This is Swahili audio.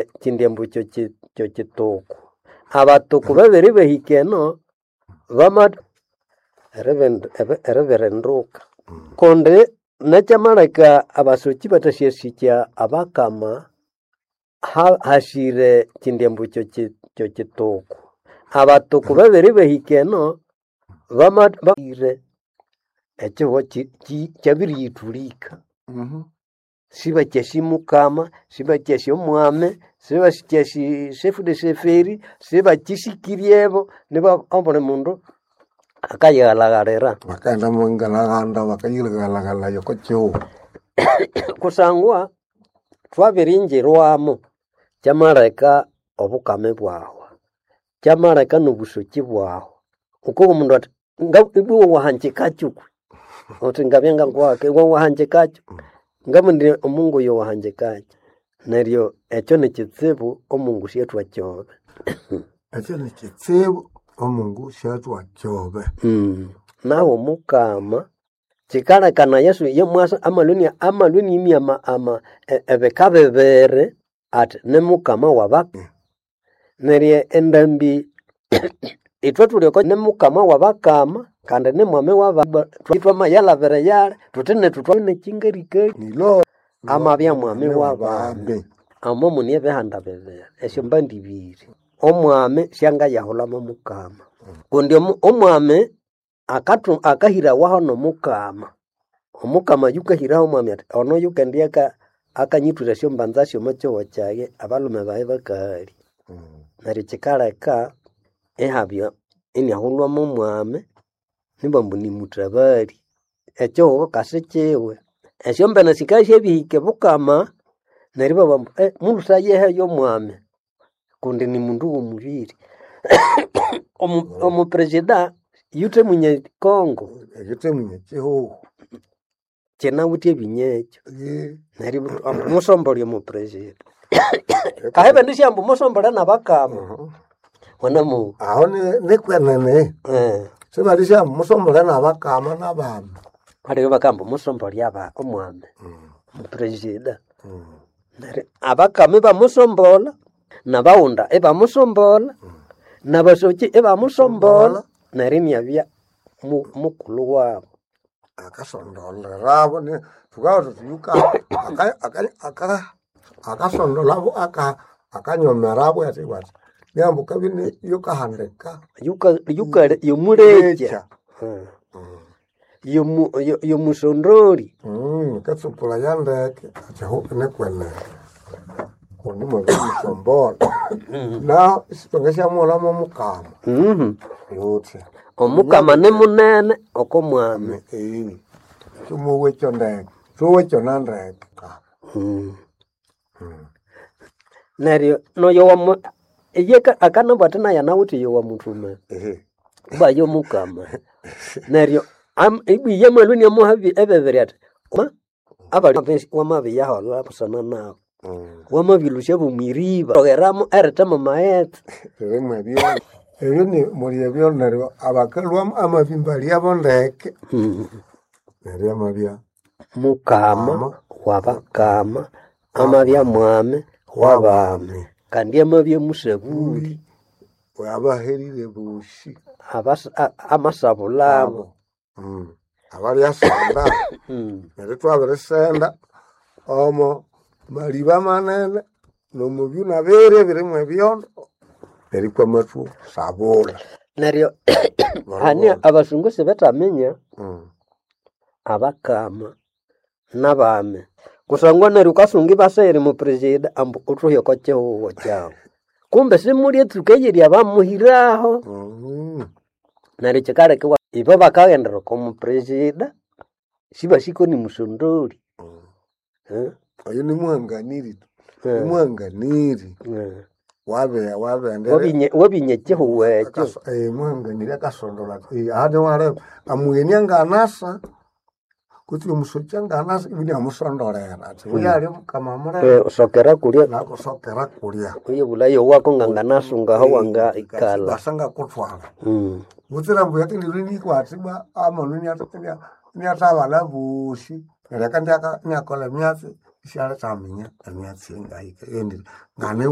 chindembu cho chituku abatuku babiri behikeno bama reverenduka konde nachamaleka abasochi batashyesikya abakama hashire chindembu cho chituku abatuku babiri behikeno bama bakire echo chabiri yitulika siba cheshimukama siba cheshomwame siba cheshi de seferi siba chishikiriebo niba ambone mundu akayalagarera bakanda mungalaganda bakayilagala yokocho kusangwa twabirinjirwamo chamareka obukame bwaho chamareka nubusoki bwaho uko mundu ati ngabiwo wahanjikachuku otingabyenga kwake wahanjikachu ngamundi omungu yo wahanjikachu neryo echo nikitsibu omungu shetwa chobe echo nikitsibu omungu shetwa chobe nawo mukama chikalekana Yesu yemwasa amaluni imyama ebekabebere ati nemukama wabaka nerye endambi itwe tulioko nemukama wabakama kandi nemwame wababa twitwa yalavere yale tutene tutwane kingerike nilo amabya mwame wabambe amomu niye behanda bebere esyo mbandibiri omwame syanga yahulamo mukama kundi omwame akahira waho no mukama omukama yukahiraho omwame ati ono yukendieka akanyitwira syo mbanza syo macho chaye abalume bae bakali nari chikaleka ehabya inahulwa mu mwame nibambu ni mutrabari echo kasechewe esyo mbena sikashe bihike bukama nari babambu mundu sayehe yo mwame kundi ni mundu w'omubiri president yute munye Kongo yute munye chiho chena wutie binyecho nari musombole mu president kahebe ndishambu musombole nabakama wanamu aho ne kwenene sebalisha musombole nabakama nabami kale bakambo musombole aba omwame mu president nari abakame ba musombola nabaunda eba musombola nabasochi eba musombola nari myabya mukulu wabo akasondola rabo ne tugawo tuyuka akasondola abo akanyomera abo yati wati nyambo kabine yukahandeka yuka yomureja yomusondori katsupula yandeke achaho ne kwene koni mo musombola na sitongesha mola mo mukama yote omukama ne munene okomwame tumo wecho ndeke tuwecho nandeke neryo no yo yeka akana batana yana wuti yo wa mutume ba yo mukama neryo ibi yamaluni amuhabi ebeveryat abali wamabi yahola busana nawo wamabilusha bumiriba ogeramo eretama maet remwe byo eyo ni muri byo neryo abakalwa amabimbali abondeke neryo amabya mukama wabakama amabya mwame wabame kandi amabya musabuli wabaherire bushi amasabulamo abali asanda neryo twaberesenda omo maliba manene nomubyu nabere birimwe byondo erikwa matu sabula neryo hani abasungu sebetamenya abakama nabame kusangwa neryo kasungi basere mu president ambu utuhyo kocheho chao kumbe simuli tukeyiri abamuhiraho neryo chikale kwa ibo bakagendera ko mu president shiba shiko ni musondori ayo ni mwanganiri wabe ndere wabinyecheho wecho mwanganiri akasondola ade wale amugeni anganasa kuti umusocha nganasa ibini amusondolera ati uyali kama mure sokera kulia nako sokera kulia uye bulayo wako nganganasu ngaho wanga ikala basanga kutwala butira mbu yake nilini kwatiba amaluni atanya ni atabala bushi rekandaka nyakola myatsi ishara taminya myatsi ngai endi ngane